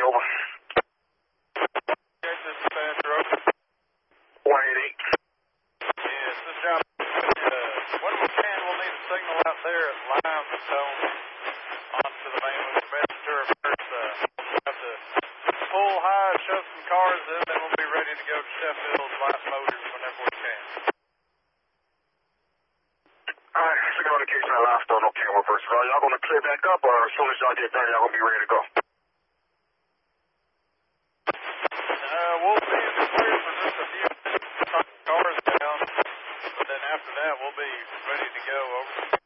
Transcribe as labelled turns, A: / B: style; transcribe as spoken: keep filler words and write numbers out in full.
A: over.
B: Okay, this is Badger, over.
A: one eighty.
B: Yes, this is John. Uh, when we can, we'll need a signal out there at Limestone onto the main with the Badger first. Uh, we'll have to pull high, shove some cars in, then we'll be ready to go to Sheffield's Light Motors whenever we can.
A: Alright, signal indication at Limestone, okay, well, first of all, y'all gonna clear back up, or as soon as y'all get done, y'all gonna be ready to go?
B: Uh, we'll be in the clear for just a few minutes to knock the cars down, but then after that, we'll be ready to go over.